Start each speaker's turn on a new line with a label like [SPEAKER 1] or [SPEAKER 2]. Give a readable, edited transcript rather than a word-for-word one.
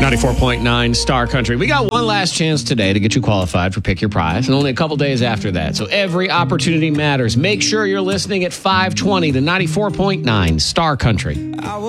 [SPEAKER 1] 94.9 Star Country. We got one last chance today to get you qualified for Pick Your Prize, and only a couple days after that. So every opportunity matters. Make sure you're listening at 520 to 94.9 Star Country.